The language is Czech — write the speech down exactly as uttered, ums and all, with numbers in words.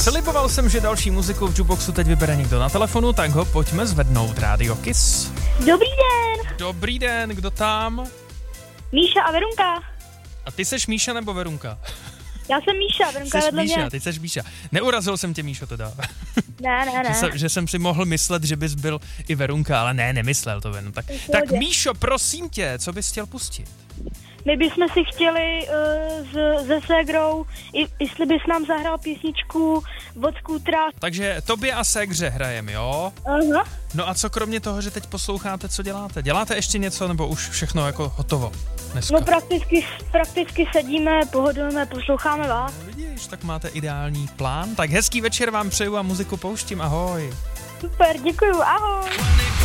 Sliboval jsem, že další muziku v Jukeboxu teď vybere někdo na telefonu, tak ho pojďme zvednout. Rádio Kiss. Dobrý den. Dobrý den, kdo tam? Míša a Verunka. A ty seš Míša nebo Verunka? Já jsem Míša, Verunka Jseš vedle Míša, mě. ty seš Míša. Neurazil jsem tě, Míšo, teda. Ne, ne, ne. Že, jsem, že jsem si mohl myslet, že bys byl i Verunka, ale ne, nemyslel to ven. Tak, tak Míšo, prosím tě, co bys chtěl pustit? My bychom si chtěli uh, s, se ségrou, i, jestli bys nám zahrál písničku od Skútra. Takže tobě a ségře hrajem, jo? Aha. No a co kromě toho, že teď posloucháte, co děláte? Děláte ještě něco, nebo už všechno jako hotovo dneska? No prakticky, prakticky sedíme, pohodlujeme, posloucháme vás. No, vidíš, tak máte ideální plán. Tak hezký večer vám přeju a muziku pouštím, ahoj. Super, děkuju, ahoj.